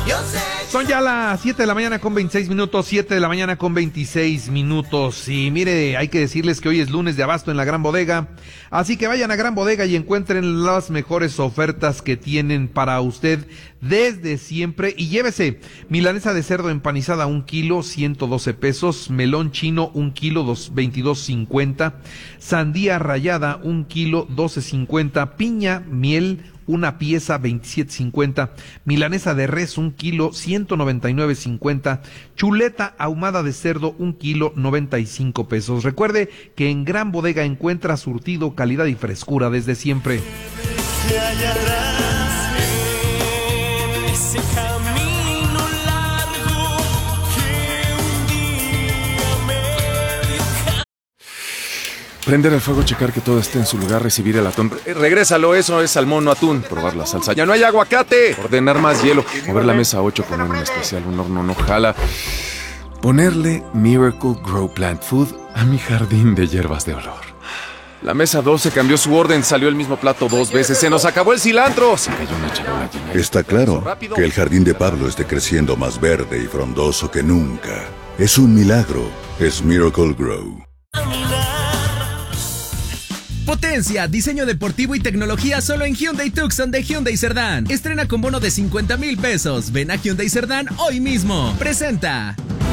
Son ya las 7 de la mañana con 26 minutos, 7 de la mañana con 26 minutos. Y mire, hay que decirles que hoy es lunes de abasto en la Gran Bodega. Así que vayan a Gran Bodega y encuentren las mejores ofertas que tienen para usted desde siempre. Y llévese milanesa de cerdo empanizada 1 kilo, 112 pesos. Melón chino 1 kilo, 22.50. Sandía rallada 1 kilo, 12.50. Piña, miel, una pieza 27.50, milanesa de res 1 kilo 199.50, chuleta ahumada de cerdo 1 kilo 95 pesos. Recuerde que en Gran Bodega encuentra surtido, calidad y frescura desde siempre. Prender el fuego, checar que todo esté en su lugar, recibir el atún. Regrésalo, eso es salmón, no atún. Probar la salsa. ¡Ya no hay aguacate! Ordenar más hielo. Mover la mesa 8, poner un especial, un horno no jala. Ponerle Miracle Grow Plant Food a mi jardín de hierbas de olor. La mesa 12 cambió su orden, salió el mismo plato 2 veces. ¡Se nos acabó el cilantro! Se cayó una charola llena. Está claro que el jardín de Pablo esté creciendo más verde y frondoso que nunca. Es un milagro. Es Miracle Grow. Potencia, diseño deportivo y tecnología solo en Hyundai Tucson de Hyundai Cerdán. Estrena con bono de 50,000 pesos. Ven a Hyundai Cerdán hoy mismo. Presenta.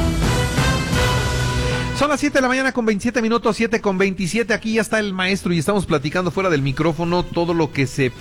Son las 7 de la mañana con 27 minutos, 7 con 27. Aquí ya está el maestro y estamos platicando fuera del micrófono todo lo que se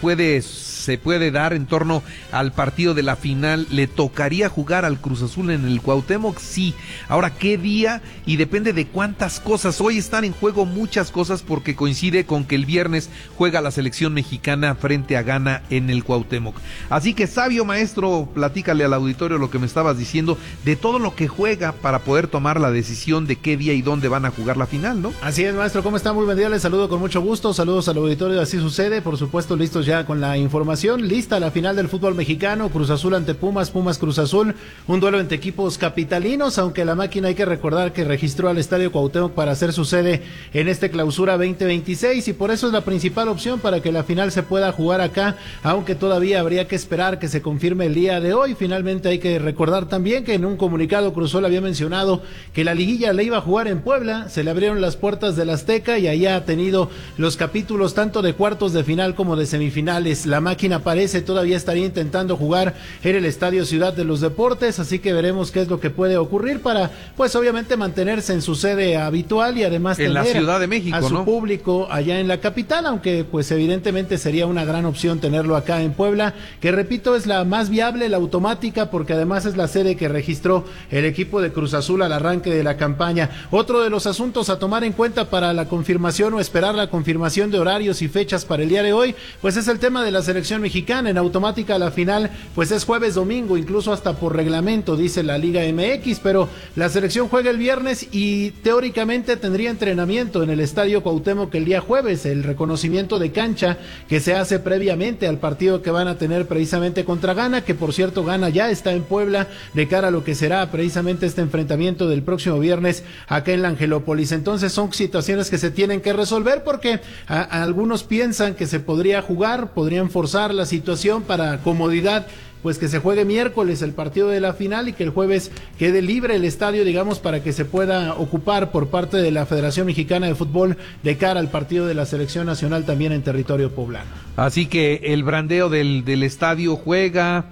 puede dar en torno al partido de la final. ¿Le tocaría jugar al Cruz Azul en el Cuauhtémoc? Sí. Ahora, ¿qué día? Y depende de cuántas cosas. Hoy están en juego muchas cosas porque coincide con que el viernes juega la selección mexicana frente a Ghana en el Cuauhtémoc. Así que, sabio maestro, platícale al auditorio lo que me estabas diciendo de todo lo que juega para poder tomar la decisión de qué día y dónde van a jugar la final, ¿no? Así es, maestro. ¿Cómo está? Muy buen día. Les saludo con mucho gusto. Saludos al auditorio. Así sucede. Por supuesto, listos ya con la información. Lista la final del fútbol mexicano. Cruz Azul ante Pumas, Pumas Cruz Azul. Un duelo entre equipos capitalinos, aunque la máquina hay que recordar que registró al Estadio Cuauhtémoc para hacer su sede en este clausura 2026 y por eso es la principal opción para que la final se pueda jugar acá, aunque todavía habría que esperar que se confirme el día de hoy. Finalmente hay que recordar también que en un comunicado Cruz Azul había mencionado que la liguilla le iba a jugar en Puebla, se le abrieron las puertas del Azteca y allá ha tenido los capítulos tanto de cuartos de final como de semifinales. La máquina parece todavía estaría intentando jugar en el Estadio Ciudad de los Deportes, así que veremos qué es lo que puede ocurrir para, pues obviamente mantenerse en su sede habitual y además en tener la Ciudad de México, a su ¿no? público allá en la capital, aunque pues evidentemente sería una gran opción tenerlo acá en Puebla, que repito es la más viable, la automática, porque además es la sede que registró el equipo de Cruz Azul al arranque de la campaña. Otro de los asuntos a tomar en cuenta para la confirmación o esperar la confirmación de horarios y fechas para el día de hoy, pues es el tema de la selección mexicana. En automática la final pues es jueves, domingo, incluso hasta por reglamento, dice la Liga MX, pero la selección juega el viernes y teóricamente tendría entrenamiento en el Estadio Cuauhtémoc el día jueves, el reconocimiento de cancha que se hace previamente al partido que van a tener precisamente contra Ghana, que por cierto Ghana ya está en Puebla de cara a lo que será precisamente este enfrentamiento del próximo viernes acá en la Angelópolis. Entonces son situaciones que se tienen que resolver porque algunos piensan que se podría jugar, podrían forzar la situación para comodidad, pues que se juegue miércoles el partido de la final y que el jueves quede libre el estadio, digamos, para que se pueda ocupar por parte de la Federación Mexicana de Fútbol de cara al partido de la Selección Nacional también en territorio poblano. Así que el brandeo del estadio juega,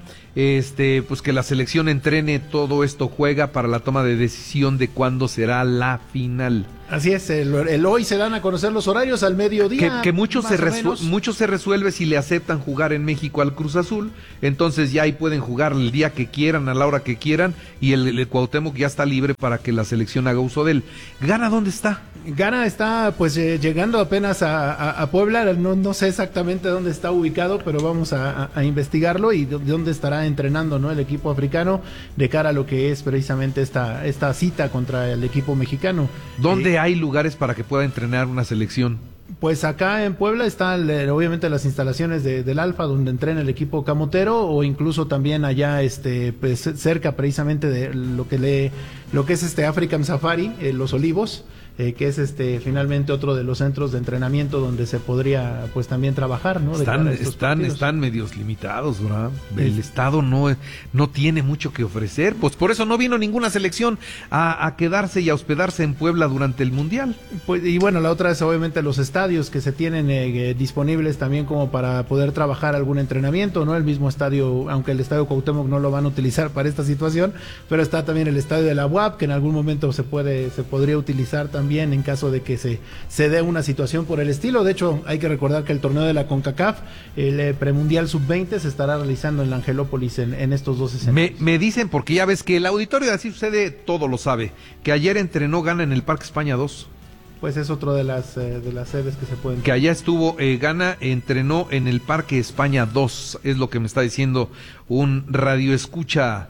pues que la selección entrene, todo esto juega para la toma de decisión de cuándo será la final. Así es, el hoy se dan a conocer los horarios al mediodía. Que mucho se resuelve si le aceptan jugar en México al Cruz Azul, entonces ya ahí pueden jugar el día que quieran, a la hora que quieran, y el Cuauhtémoc ya está libre para que la selección haga uso de él. ¿Ghana dónde está? Ghana está pues llegando apenas a Puebla, no sé exactamente dónde está ubicado, pero vamos a investigarlo y dónde estará entrenando, ¿no? El equipo africano de cara a lo que es precisamente esta cita contra el equipo mexicano. ¿Dónde hay lugares para que pueda entrenar una selección? Pues acá en Puebla están obviamente las instalaciones del Alfa donde entrena el equipo camotero, o incluso también allá pues cerca precisamente de lo que es African Safari, Los Olivos. que es finalmente otro de los centros de entrenamiento donde se podría pues también trabajar, ¿no? Están medios limitados, ¿verdad? El Estado no tiene mucho que ofrecer, pues por eso no vino ninguna selección a quedarse y a hospedarse en Puebla durante el Mundial. Pues, y bueno, la otra es obviamente los estadios que se tienen disponibles también como para poder trabajar algún entrenamiento, ¿no? El mismo estadio, aunque el estadio Cuauhtémoc no lo van a utilizar para esta situación, pero está también el estadio de la UAP, que en algún momento se podría utilizar también en caso de que se dé una situación por el estilo. De hecho, hay que recordar que el torneo de la CONCACAF, el premundial sub-20, se estará realizando en la Angelópolis en estos dos escenarios. Me dicen, porque ya ves que el auditorio de Así Sucede todo lo sabe, que ayer entrenó Gana en el Parque España 2. Pues es otro de las sedes que se pueden... Que allá estuvo, Gana entrenó en el Parque España 2, es lo que me está diciendo un radioescucha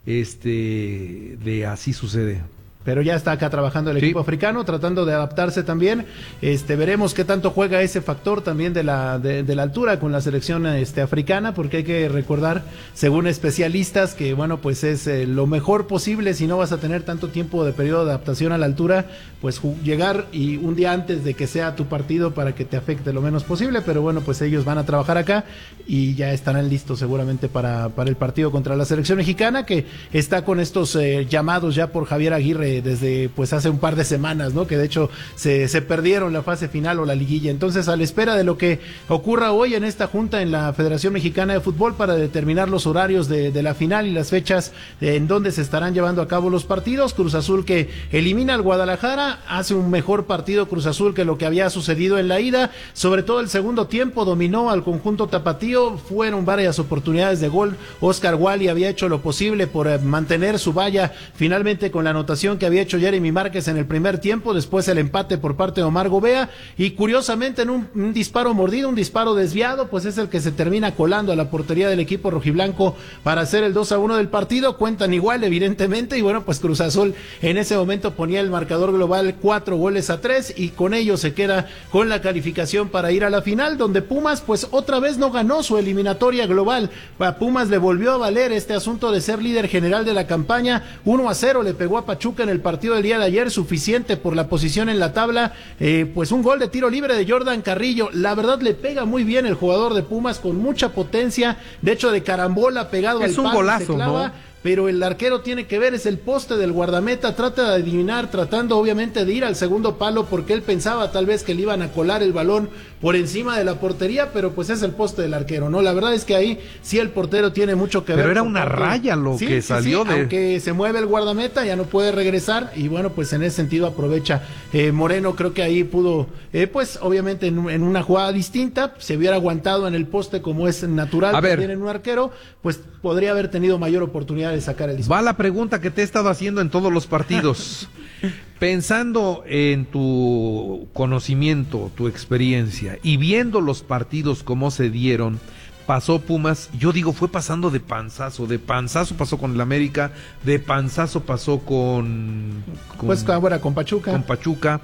de Así Sucede. Pero ya está acá trabajando el equipo africano, tratando de adaptarse también. Veremos qué tanto juega ese factor también de la altura con la selección africana, porque hay que recordar, según especialistas, que bueno, pues es lo mejor posible si no vas a tener tanto tiempo de periodo de adaptación a la altura, pues llegar y un día antes de que sea tu partido para que te afecte lo menos posible. Pero bueno, pues ellos van a trabajar acá y ya estarán listos seguramente para el partido contra la selección mexicana, que está con estos llamados ya por Javier Aguirre desde pues hace un par de semanas, ¿no? Que de hecho se perdieron la fase final o la liguilla. Entonces, a la espera de lo que ocurra hoy en esta junta en la Federación Mexicana de Fútbol para determinar los horarios de la final y las fechas en donde se estarán llevando a cabo los partidos. Cruz Azul, que elimina al Guadalajara, hace un mejor partido Cruz Azul que lo que había sucedido en la ida, sobre todo el segundo tiempo, dominó al conjunto tapatío, fueron varias oportunidades de gol. Oscar Wally había hecho lo posible por mantener su valla, finalmente con la anotación que había hecho Jeremy Márquez en el primer tiempo, después el empate por parte de Omar Gobea, y curiosamente en un disparo mordido, un disparo desviado, pues es el que se termina colando a la portería del equipo rojiblanco para hacer el 2-1 del partido. Cuentan igual evidentemente, y bueno, pues Cruz Azul en ese momento ponía el marcador global 4-3, y con ello se queda con la calificación para ir a la final, donde Pumas pues otra vez no ganó su eliminatoria global. A Pumas le volvió a valer este asunto de ser líder general de la campaña. 1-0 le pegó a Pachuca en el partido del día de ayer, suficiente por la posición en la tabla. Pues un gol de tiro libre de Jordan Carrillo, la verdad le pega muy bien el jugador de Pumas, con mucha potencia, de hecho de carambola pegado al palo, es un golazo, ¿no? Pero el arquero tiene que ver, es el poste del guardameta, trata de adivinar, tratando obviamente de ir al segundo palo, porque él pensaba tal vez que le iban a colar el balón por encima de la portería, pero pues es el poste del arquero, ¿no? La verdad es que ahí sí el portero tiene mucho que ver. Pero era una raya lo que salió de... Aunque se mueve el guardameta, ya no puede regresar, y bueno, pues en ese sentido aprovecha Moreno. Creo que ahí pudo, pues obviamente en una jugada distinta, se hubiera aguantado en el poste como es natural también en un arquero, pues podría haber tenido mayor oportunidad de sacar el disparo. Va la pregunta que te he estado haciendo en todos los partidos. Pensando en tu conocimiento, tu experiencia y viendo los partidos como se dieron, pasó Pumas, yo digo, fue pasando de panzazo pasó con el América, de panzazo pasó con pues ahora con Pachuca. Con Pachuca.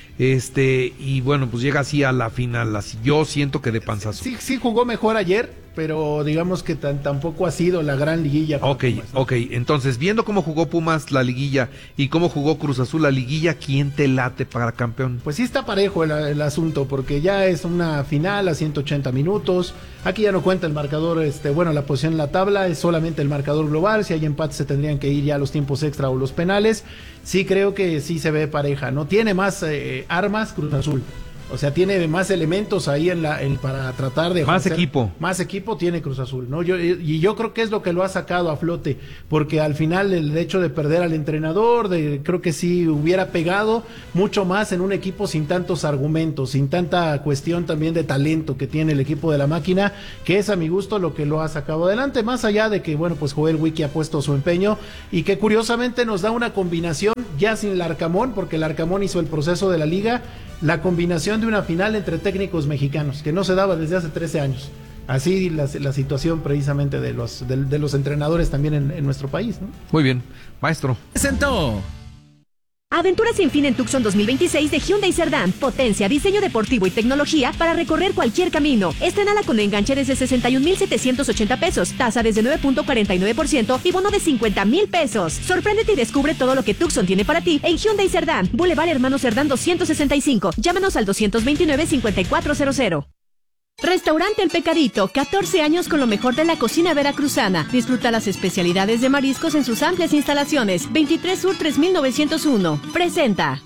Y bueno, pues llega así a la final, así, yo siento que de panzazo. Sí jugó mejor ayer, pero digamos que tampoco ha sido la gran liguilla. Ok, entonces, viendo cómo jugó Pumas la liguilla y cómo jugó Cruz Azul la liguilla, ¿quién te late para campeón? Pues sí está parejo el asunto, porque ya es una final a 180 minutos, aquí ya no cuenta el marcador, la posición en la tabla, es solamente el marcador global, si hay empate se tendrían que ir ya a los tiempos extra o los penales. Sí creo que sí se ve pareja, ¿no? Tiene más armas Cruz Azul. O sea, tiene más elementos ahí para tratar de... Más equipo. Más equipo tiene Cruz Azul, ¿no? Yo creo que es lo que lo ha sacado a flote, porque al final el hecho de perder al entrenador, creo que sí hubiera pegado mucho más en un equipo sin tantos argumentos, sin tanta cuestión también de talento que tiene el equipo de la máquina, que es a mi gusto lo que lo ha sacado adelante, más allá de que, bueno, pues Joel Wiki ha puesto su empeño y que curiosamente nos da una combinación ya sin el Arcamón, porque el Arcamón hizo el proceso de la liga, la combinación de una final entre técnicos mexicanos, que no se daba desde hace 13 años. Así la situación precisamente de los entrenadores también en nuestro país, ¿no? Muy bien, maestro. Presentó Aventura sin fin en Tucson 2026 de Hyundai Cerdán. Potencia, diseño deportivo y tecnología para recorrer cualquier camino. Estrénala con enganche desde 61,780 pesos, tasa desde 9.49% y bono de 50,000 pesos. Sorpréndete y descubre todo lo que Tucson tiene para ti en Hyundai Cerdán. Boulevard Hermano Cerdán 265. Llámanos al 229-5400. Restaurante El Pecadito, 14 años con lo mejor de la cocina veracruzana. Disfruta las especialidades de mariscos en sus amplias instalaciones. 23 Sur 3901. Presenta.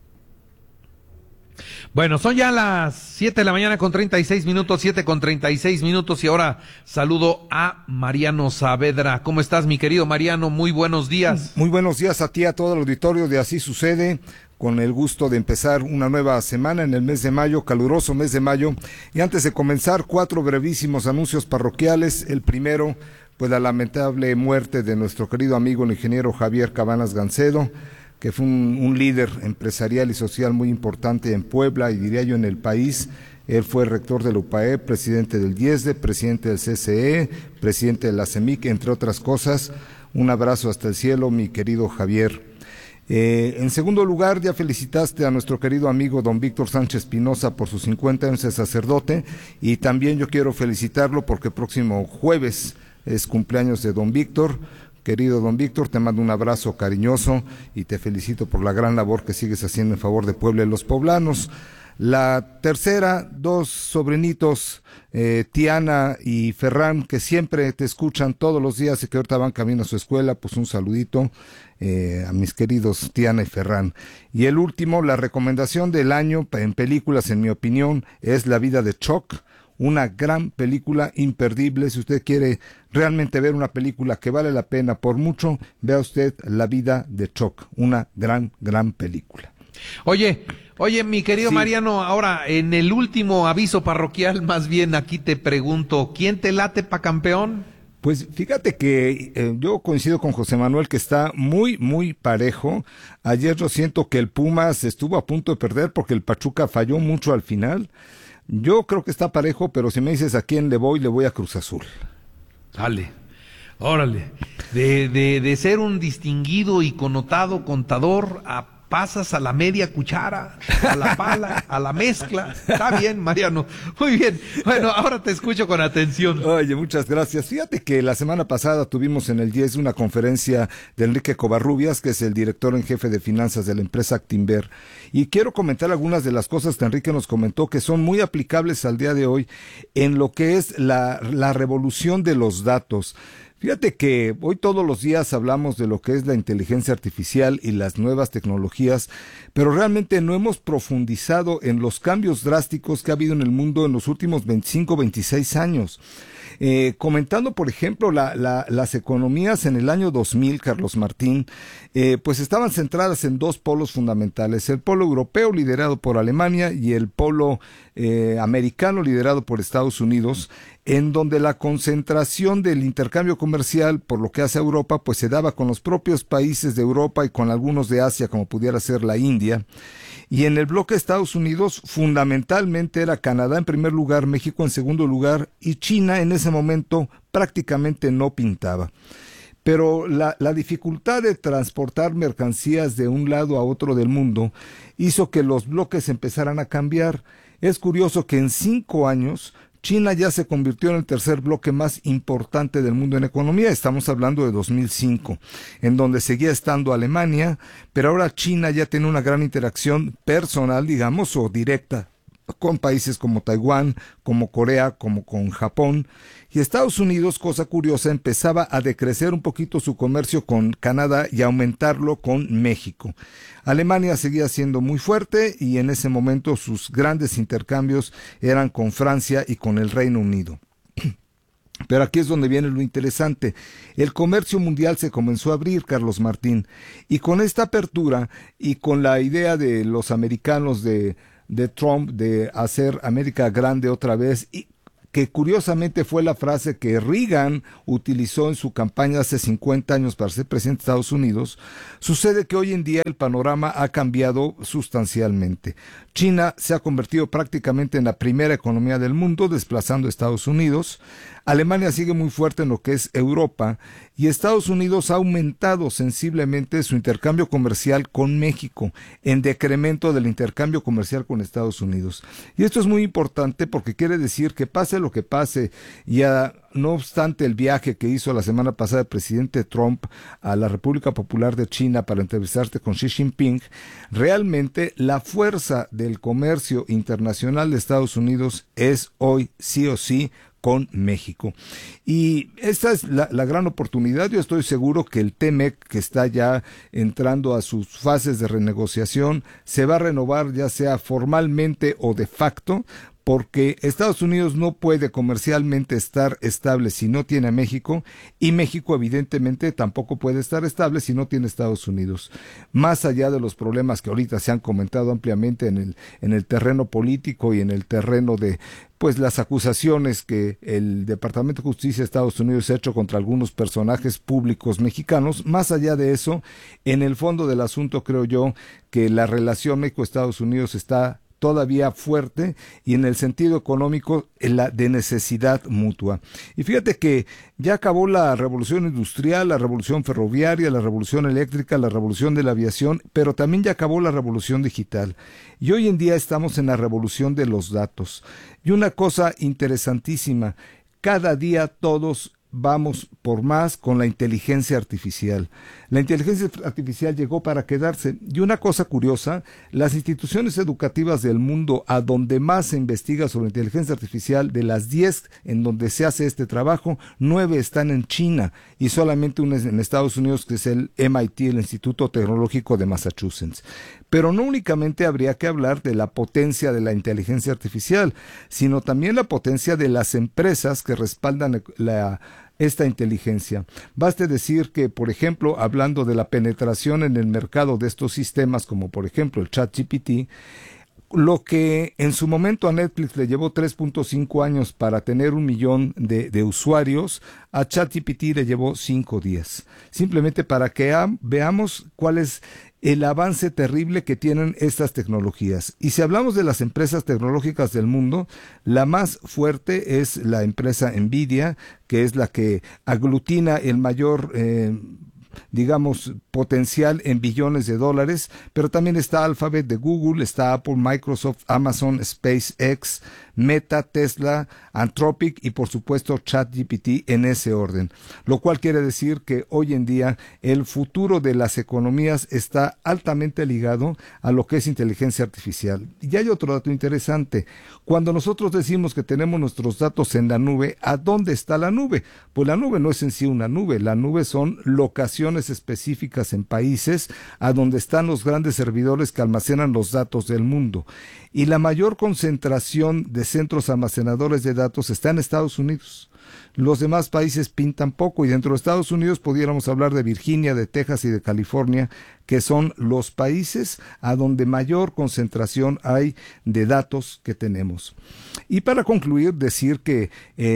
Bueno, son ya las 7 de la mañana con 36 minutos, 7 con 36 minutos y ahora saludo a Mariano Saavedra. ¿Cómo estás, mi querido Mariano? Muy buenos días. Muy buenos días a ti, a todo el auditorio de Así Sucede. Con el gusto de empezar una nueva semana en el mes de mayo, caluroso mes de mayo. Y antes de comenzar, 4 brevísimos anuncios parroquiales. El primero, pues la lamentable muerte de nuestro querido amigo el ingeniero Javier Cabanas Gancedo, que fue un líder empresarial y social muy importante en Puebla y diría yo en el país. Él fue rector del UPAE, presidente del IESDE, presidente del CCE, presidente de la CEMIC, entre otras cosas. Un abrazo hasta el cielo, mi querido Javier. En segundo lugar, ya felicitaste a nuestro querido amigo don Víctor Sánchez Pinoza por sus 50 años de sacerdote, y también yo quiero felicitarlo porque próximo jueves es cumpleaños de don Víctor. Querido don Víctor, te mando un abrazo cariñoso y te felicito por la gran labor que sigues haciendo en favor de Puebla y los poblanos. La tercera, 2 sobrinitos, Tiana y Ferran, que siempre te escuchan todos los días y que ahorita van camino a su escuela, pues un saludito a mis queridos Tiana y Ferran. Y el último, la recomendación del año en películas, en mi opinión, es La vida de Chuck. Una gran película, imperdible. Si usted quiere realmente ver una película que vale la pena por mucho, vea usted La vida de Chuck, una gran película. Oye, mi querido Sí. Mariano, ahora en el último aviso parroquial, más bien aquí te pregunto, ¿quién te late pa' campeón? Pues fíjate que yo coincido con José Manuel que está muy parejo. Ayer yo siento que el Pumas estuvo a punto de perder porque el Pachuca falló mucho al final. Yo creo que está parejo, pero si me dices a quién le voy a Cruz Azul. Dale, órale, de ser un distinguido y connotado contador pasas a la media cuchara, a la pala, a la mezcla. Está bien, Mariano. Muy bien. Bueno, ahora te escucho con atención. Oye, muchas gracias. Fíjate que la semana pasada tuvimos en el IES una conferencia de Enrique Covarrubias, que es el director en jefe de finanzas de la empresa Actinver. Y quiero comentar algunas de las cosas que Enrique nos comentó que son muy aplicables al día de hoy en lo que es la revolución de los datos. Fíjate que hoy todos los días hablamos de lo que es la inteligencia artificial y las nuevas tecnologías, pero realmente no hemos profundizado en los cambios drásticos que ha habido en el mundo en los últimos 25, 26 años. Comentando, por ejemplo, las economías en el año 2000, Carlos Martín, pues estaban centradas en 2 polos fundamentales: el polo europeo liderado por Alemania y el polo americano liderado por Estados Unidos, en donde la concentración del intercambio comercial, por lo que hace a Europa, pues se daba con los propios países de Europa y con algunos de Asia, como pudiera ser la India. Y en el bloque de Estados Unidos, fundamentalmente era Canadá en primer lugar, México en segundo lugar, y China en ese momento prácticamente no pintaba. Pero la dificultad de transportar mercancías de un lado a otro del mundo hizo que los bloques empezaran a cambiar. Es curioso que en 5 años China ya se convirtió en el tercer bloque más importante del mundo en economía. Estamos hablando de 2005, en donde seguía estando Alemania, pero ahora China ya tiene una gran interacción personal, digamos, o directa, con países como Taiwán, como Corea, como con Japón. Y Estados Unidos, cosa curiosa, empezaba a decrecer un poquito su comercio con Canadá y a aumentarlo con México. Alemania seguía siendo muy fuerte y en ese momento sus grandes intercambios eran con Francia y con el Reino Unido. Pero aquí es donde viene lo interesante. El comercio mundial se comenzó a abrir, Carlos Martín, y con esta apertura y con la idea de los americanos de Trump de hacer América grande otra vez, y que curiosamente fue la frase que Reagan utilizó en su campaña hace 50 años para ser presidente de Estados Unidos, sucede que hoy en día el panorama ha cambiado sustancialmente. China se ha convertido prácticamente en la primera economía del mundo, desplazando a Estados Unidos. Alemania sigue muy fuerte en lo que es Europa y Estados Unidos ha aumentado sensiblemente su intercambio comercial con México, en decremento del intercambio comercial con Estados Unidos. Y esto es muy importante porque quiere decir que pase lo que pase, ya no obstante el viaje que hizo la semana pasada el presidente Trump a la República Popular de China para entrevistarse con Xi Jinping, realmente la fuerza del comercio internacional de Estados Unidos es hoy sí o sí con México. Y esta es la gran oportunidad. Yo estoy seguro que el TEMEC, que está ya entrando a sus fases de renegociación, se va a renovar ya sea formalmente o de facto, porque Estados Unidos no puede comercialmente estar estable si no tiene a México, y México evidentemente tampoco puede estar estable si no tiene Estados Unidos. Más allá de los problemas que ahorita se han comentado ampliamente en el terreno político y en el terreno de pues las acusaciones que el Departamento de Justicia de Estados Unidos ha hecho contra algunos personajes públicos mexicanos, más allá de eso, en el fondo del asunto creo yo que la relación México-Estados Unidos está todavía fuerte y en el sentido económico la de necesidad mutua. Y fíjate que ya acabó la revolución industrial, la revolución ferroviaria, la revolución eléctrica, la revolución de la aviación, pero también ya acabó la revolución digital. Y hoy en día estamos en la revolución de los datos. Y una cosa interesantísima, cada día todos vamos por más con la inteligencia artificial. La inteligencia artificial llegó para quedarse. Y una cosa curiosa, las instituciones educativas del mundo a donde más se investiga sobre inteligencia artificial, de las 10 en donde se hace este trabajo, 9 están en China y solamente una en Estados Unidos, que es el MIT, el Instituto Tecnológico de Massachusetts. Pero no únicamente habría que hablar de la potencia de la inteligencia artificial, sino también la potencia de las empresas que respaldan esta inteligencia. Baste decir que, por ejemplo, hablando de la penetración en el mercado de estos sistemas, como por ejemplo el ChatGPT, lo que en su momento a Netflix le llevó 3.5 años para tener 1 millón de usuarios, a ChatGPT le llevó 5 días. Simplemente para que veamos cuál es el avance terrible que tienen estas tecnologías. Y si hablamos de las empresas tecnológicas del mundo, la más fuerte es la empresa Nvidia, que es la que aglutina el mayor potencial en billones de dólares, pero también está Alphabet de Google, está Apple, Microsoft, Amazon, SpaceX, Meta, Tesla, Anthropic y por supuesto ChatGPT en ese orden. Lo cual quiere decir que hoy en día el futuro de las economías está altamente ligado a lo que es inteligencia artificial. Y hay otro dato interesante. Cuando nosotros decimos que tenemos nuestros datos en la nube, ¿a dónde está la nube? Pues la nube no es en sí una nube, la nube son locaciones específicas en países a donde están los grandes servidores que almacenan los datos del mundo. Y la mayor concentración de centros almacenadores de datos está en Estados Unidos. Los demás países pintan poco y dentro de Estados Unidos pudiéramos hablar de Virginia, de Texas y de California, que son los países a donde mayor concentración hay de datos que tenemos. Y para concluir, decir que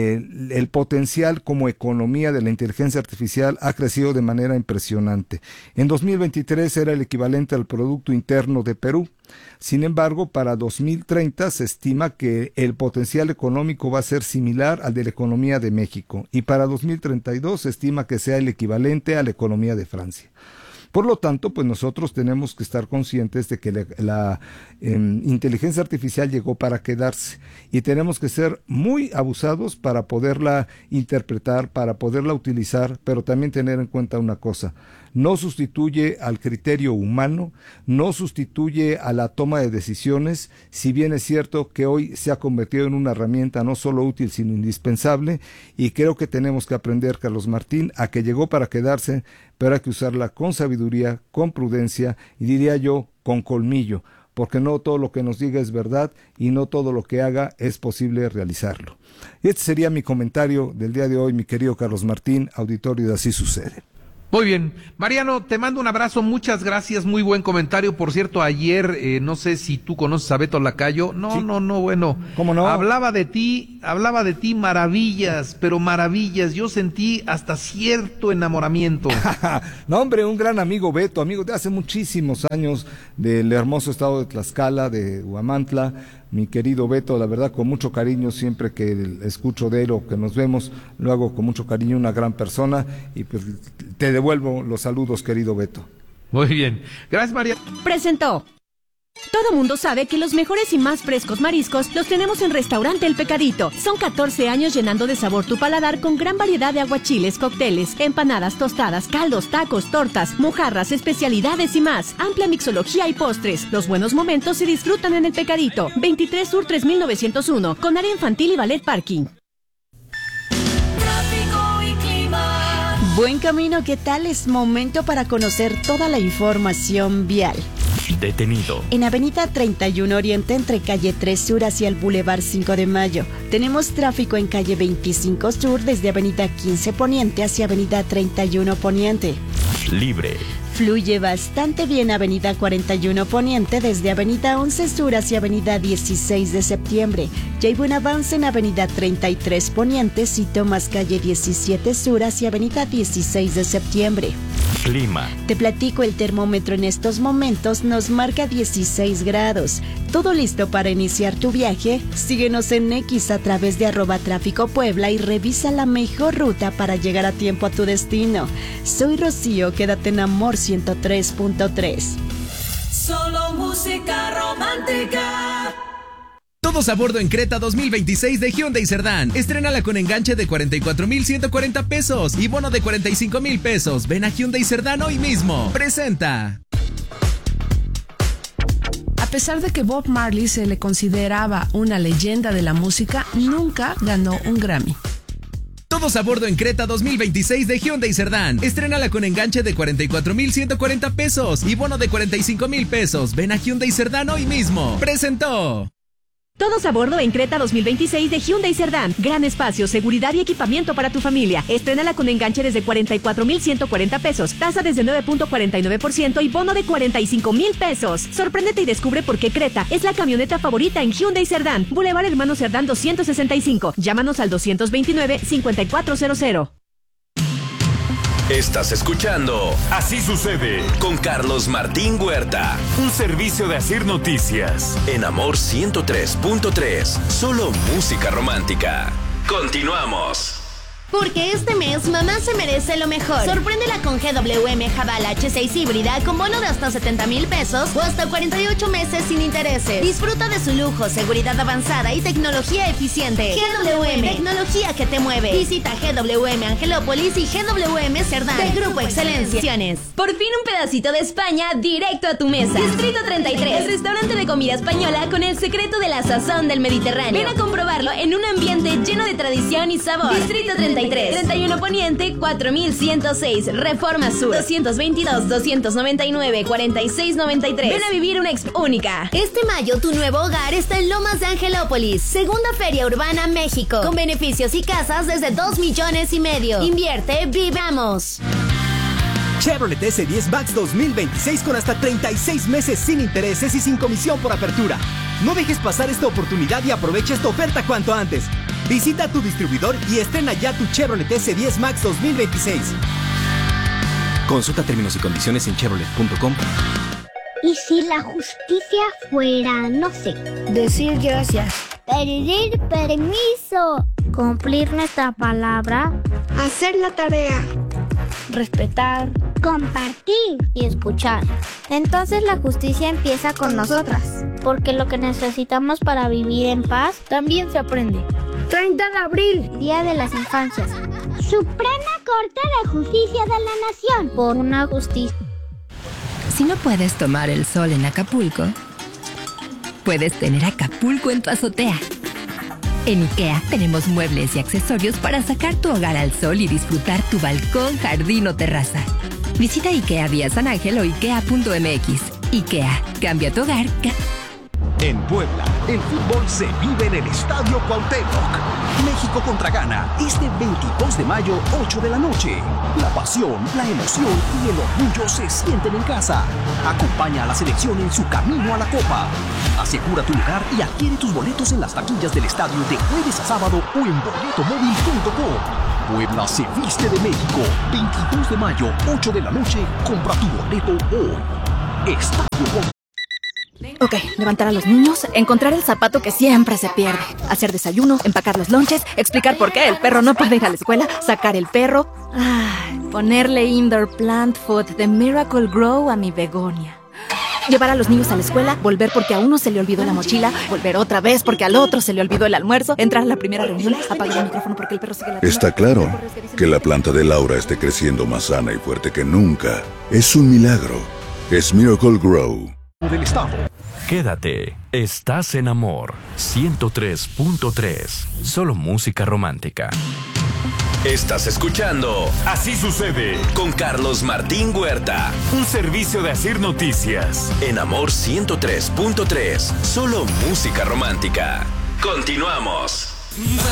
el potencial como economía de la inteligencia artificial ha crecido de manera impresionante. En 2023 era el equivalente al Producto Interno de Perú. Sin embargo, para 2030 se estima que el potencial económico va a ser similar al de la economía de México y para 2032 se estima que sea el equivalente a la economía de Francia. Por lo tanto, pues nosotros tenemos que estar conscientes de que la inteligencia artificial llegó para quedarse y tenemos que ser muy abusados para poderla interpretar, para poderla utilizar, pero también tener en cuenta una cosa: no sustituye al criterio humano, no sustituye a la toma de decisiones, si bien es cierto que hoy se ha convertido en una herramienta no solo útil, sino indispensable, y creo que tenemos que aprender, Carlos Martín, a que llegó para quedarse, pero hay que usarla con sabiduría, con prudencia y diría yo, con colmillo, porque no todo lo que nos diga es verdad y no todo lo que haga es posible realizarlo. Este sería mi comentario del día de hoy, mi querido Carlos Martín, auditorio de Así Sucede. Muy bien. Mariano, te mando un abrazo, muchas gracias, muy buen comentario. Por cierto, ayer, no sé si tú conoces a Beto Lacayo. No, Sí. no, bueno. ¿Cómo no? Hablaba de ti maravillas, pero maravillas. Yo sentí hasta cierto enamoramiento. No, hombre, un gran amigo Beto, amigo de hace muchísimos años, del hermoso estado de Tlaxcala, de Huamantla. Mi querido Beto, la verdad, con mucho cariño, siempre que escucho de él o que nos vemos, lo hago con mucho cariño, una gran persona, y pues te devuelvo los saludos, querido Beto. Muy bien. Gracias, Mariano. Presentó. Todo mundo sabe que los mejores y más frescos mariscos los tenemos en Restaurante El Pecadito. Son 14 años llenando de sabor tu paladar con gran variedad de aguachiles, cócteles, empanadas, tostadas, caldos, tacos, tortas, mojarras, especialidades y más. Amplia mixología y postres. Los buenos momentos se disfrutan en El Pecadito. 23 Sur 3901, con área infantil y ballet parking. Buen camino, ¿qué tal? Es momento para conocer toda la información vial. Detenido. En Avenida 31 Oriente, entre calle 3 Sur hacia el Boulevard 5 de Mayo. Tenemos tráfico en calle 25 Sur desde Avenida 15 Poniente hacia Avenida 31 Poniente. Libre. Fluye bastante bien Avenida 41 Poniente desde Avenida 11 Sur hacia Avenida 16 de septiembre. Ya hay buen avance en Avenida 33 Poniente si tomas calle 17 Sur hacia Avenida 16 de septiembre. Clima. Te platico, el termómetro en estos momentos nos marca 16 grados. ¿Todo listo para iniciar tu viaje? Síguenos en X a través de @Tráfico Puebla y revisa la mejor ruta para llegar a tiempo a tu destino. Soy Rocío, quédate en Amor 103.3. Solo música romántica. Todos a bordo en Creta 2026 de Hyundai Cerdán. Estrénala con enganche de 44,140 pesos y bono de 45,000 pesos. Ven a Hyundai Cerdán hoy mismo. Presenta. A pesar de que Bob Marley se le consideraba una leyenda de la música, nunca ganó un Grammy. Todos a bordo en Creta 2026 de Hyundai Cerdán. Estrénala con enganche de 44,140 pesos y bono de 45,000 pesos. Ven a Hyundai Cerdán hoy mismo. Presentó. Todos a bordo en Creta 2026 de Hyundai Cerdán. Gran espacio, seguridad y equipamiento para tu familia. Estrénala con enganche desde 44,140 pesos, tasa desde 9.49% y bono de 45,000 pesos. Sorpréndete y descubre por qué Creta es la camioneta favorita en Hyundai Cerdán. Boulevard Hermano Cerdán 265. Llámanos al 229-5400. Estás escuchando Así Sucede con Carlos Martín Huerta. Un servicio de Asir Noticias. En Amor 103.3. Solo música romántica. Continuamos. Porque este mes mamá se merece lo mejor. Sorpréndela con GWM Jabal H6 híbrida con bono de hasta 70,000 pesos o hasta 48 meses sin intereses. Disfruta de su lujo, seguridad avanzada y tecnología eficiente. GWM, tecnología que te mueve. Visita GWM Angelópolis y GWM Cerdán del Grupo Excelencia. Por fin un pedacito de España directo a tu mesa. Distrito 33, el restaurante de comida española con el secreto de la sazón del Mediterráneo. Ven a comprobarlo en un ambiente lleno de tradición y sabor. Distrito 33. 31 Poniente, 4106, Reforma Sur, 222-299-4693. Ven a vivir una experiencia única. Este mayo tu nuevo hogar está en Lomas de Angelópolis, segunda Feria Urbana México, con beneficios y casas desde 2,5 millones. Invierte, vivamos. Chevrolet S10 Max 2026 con hasta 36 meses sin intereses y sin comisión por apertura. No dejes pasar esta oportunidad y aprovecha esta oferta cuanto antes. Visita tu distribuidor y estrena ya tu Chevrolet S10 Max 2026. Consulta términos y condiciones en chevrolet.com. ¿Y si la justicia fuera, no sé, decir gracias, pedir permiso, cumplir nuestra palabra, hacer la tarea, respetar, compartir y escuchar? Entonces la justicia empieza con nosotras, porque lo que necesitamos para vivir en paz también se aprende. 30 de abril, Día de las Infancias. Suprema Corte de Justicia de la Nación. Por una justicia. Si no puedes tomar el sol en Acapulco, puedes tener Acapulco en tu azotea. En IKEA tenemos muebles y accesorios para sacar tu hogar al sol y disfrutar tu balcón, jardín o terraza. Visita IKEA vía San Ángel o ikea.mx. IKEA, cambia tu hogar. En Puebla, el fútbol se vive en el Estadio Cuauhtémoc. México contra Ghana, este 22 de mayo, 8 de la noche. La pasión, la emoción y el orgullo se sienten en casa. Acompaña a la selección en su camino a la Copa. Asegura tu lugar y adquiere tus boletos en las taquillas del estadio de jueves a sábado o en boletomóvil.com. Puebla se viste de México. 22 de mayo, 8 de la noche. Compra tu boleto hoy. Estadio. Ok, levantar a los niños, encontrar el zapato que siempre se pierde, hacer desayuno, empacar los lonches, explicar por qué el perro no puede ir a la escuela, sacar el perro, ponerle indoor plant food de Miracle Grow a mi begonia. Llevar a los niños a la escuela, volver porque a uno se le olvidó la mochila, volver otra vez porque al otro se le olvidó el almuerzo, entrar a la primera reunión, apagar el micrófono porque el perro sigue ladrando. Está claro que la planta de Laura esté creciendo más sana y fuerte que nunca. Es un milagro. Es Miracle Grow. Del estado. Quédate, estás en Amor 103.3, solo música romántica. Estás escuchando Así sucede con Carlos Martín Huerta. Un servicio de Asir Noticias. En Amor 103.3, solo música romántica. Continuamos.